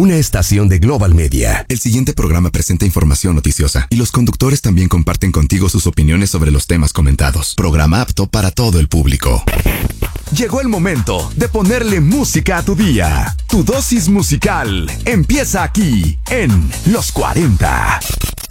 una estación de Global Media. El siguiente programa presenta información noticiosa y los conductores también comparten contigo sus opiniones sobre los temas comentados. Programa apto para todo el público. Llegó el momento de ponerle música a tu día. Tu dosis musical empieza aquí en Los 40.